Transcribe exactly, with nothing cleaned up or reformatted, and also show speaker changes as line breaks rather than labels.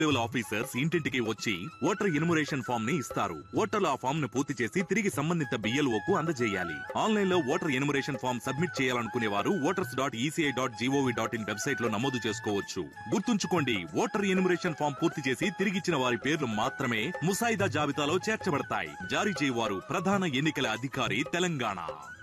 Level officers ఇంటింటికి వచ్చి voter enumeration form ని ఇస్తారు. ఓటర్లు ఆ ఫామ్ ను పూర్తి చేసి తిరిగి సంబంధిత బిఎల్ఓకు అందజేయాలి. ఆన్లైన్ లో ఓటర్ ఎన్యుమరేషన్ ఫామ్ సబ్మిట్ చేయాలనుకునే వారు voters dot ECI dot GOV dot in website లో నమోదు చేసుకోవచ్చు. గుర్తుంచుకోండి, ఓటర్ ఎన్యుమరేషన్ ఫామ్ పూర్తి చేసి తిరిగిచ్చిన వారి పేర్లు మాత్రమే ముసాయిదా జాబితాలో చేర్చబడతాయి. జారీ చేయవారు ప్రధాన ఎన్నికల అధికారి, తెలంగాణ.